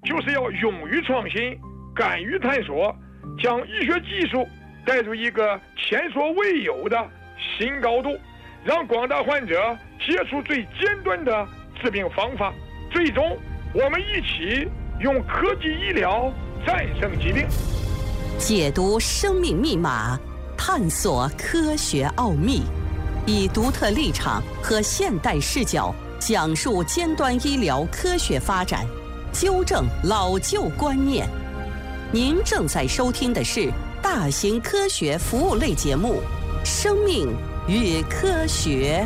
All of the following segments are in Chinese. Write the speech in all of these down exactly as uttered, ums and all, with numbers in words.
就是要勇于创新，敢于探索，将医学技术带入一个前所未有的新高度，让广大患者接触最尖端的治病方法。最终，我们一起用科技医疗战胜疾病。 解读生命密码，探索科学奥秘，以独特立场和现代视角讲述尖端医疗科学发展，纠正老旧观念。您正在收听的是大型科学服务类节目《生命与科学》。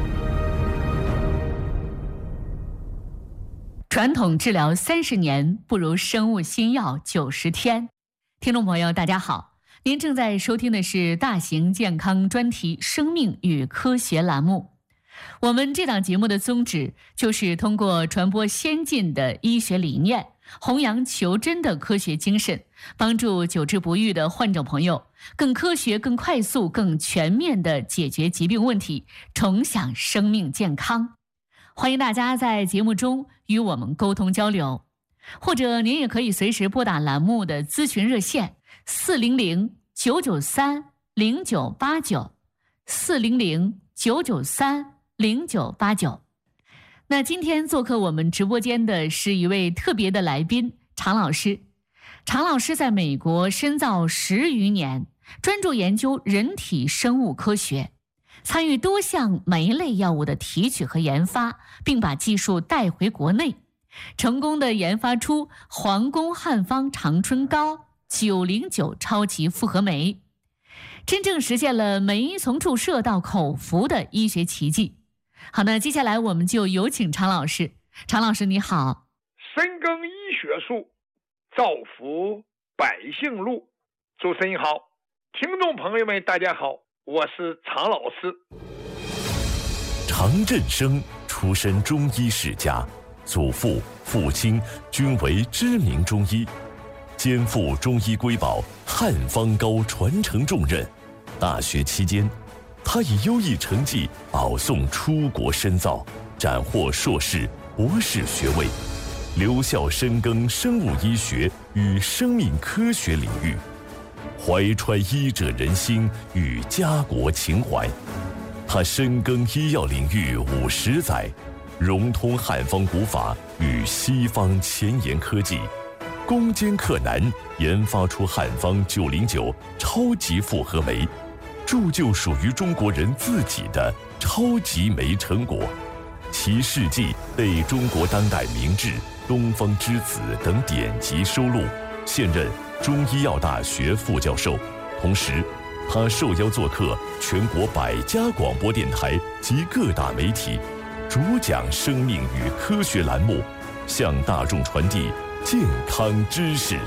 传统治疗三十年，不如生物新药九十天。听众朋友，大家好，您正在收听的是大型健康专题《生命与科学》栏目。我们这档节目的宗旨就是通过传播先进的医学理念，弘扬求真的科学精神，帮助久治不愈的患者朋友更科学、更快速、更全面地解决疾病问题，重享生命健康。欢迎大家在节目中与我们沟通交流，或者您也可以随时拨打栏目的咨询热线四零零九九三零九八九四零零九九三零九八九。那今天做客我们直播间的是一位特别的来宾，常老师。常老师在美国深造十余年，专注研究人体生物科学，参与多项酶类药物的提取和研发，并把技术带回国内，成功地研发出皇宫汉方长春膏九零九超级复合酶，真正实现了酶从注射到口服的医学奇迹。好，那接下来我们就有请常老师。常老师你好。 深耕医学术，造福百姓路。主持人好，听众朋友们大家好，我是常老师。 常振生出身中医世家，祖父、父亲均为知名中医，肩负中医瑰宝汉方膏传承重任。大学期间，他以优异成绩保送出国深造，斩获硕士、博士学位，留校深耕生物医学与生命科学领域，怀揣医者仁心与家国情怀。他深耕医药领域五十载，融通汉方古法与西方前沿科技，攻坚克难，研发出汉方九零九超级复合酶，铸就属于中国人自己的超级酶成果。其事迹被中国当代名制、东方之子等典籍收录，现任中医药大学副教授。同时，他受邀做客全国百家广播电台及各大媒体，主讲生命与科学栏目，向大众传递健康知识。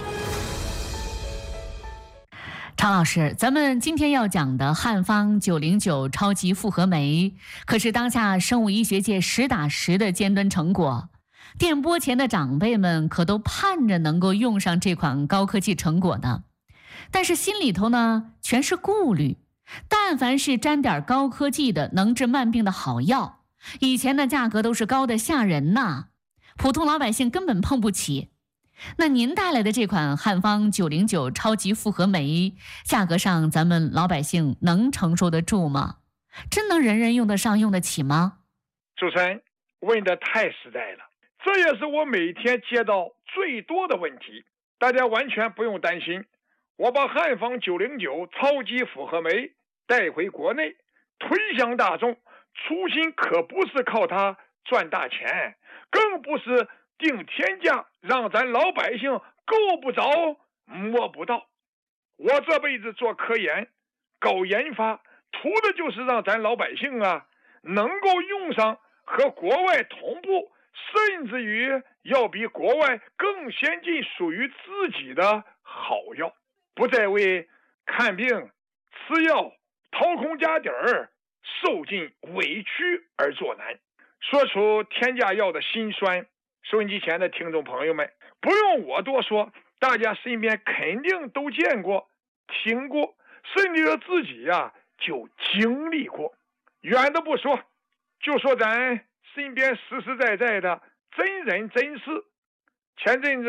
常老师，咱们今天要讲的汉方九零九超级复合酶，可是当下生物医学界实打实的尖端成果。电波前的长辈们可都盼着能够用上这款高科技成果呢，但是心里头呢全是顾虑。但凡是沾点高科技的能治慢病的好药，以前的价格都是高的吓人呐，普通老百姓根本碰不起。那您带来的这款汉方九零九超级复合酶，价格上咱们老百姓能承受得住吗？真能人人用得上用得起吗？ 主持人问得太实在了，这也是我每天接到最多的问题。大家完全不用担心，我把汉方九零九超级复合酶带回国内，推向大众，初心可不是靠它赚大钱，更不是定天价让咱老百姓够不着摸不到。我这辈子做科研搞研发，图的就是让咱老百姓啊能够用上和国外同步，甚至于要比国外更先进属于自己的好药，不再为看病吃药掏空家底儿受尽委屈而作难。说出天价药的辛酸，收音机前的听众朋友们不用我多说，大家身边肯定都见过听过，甚至自己呀、啊、就经历过。远的不说，就说咱身边实实在在的真人真事。前阵子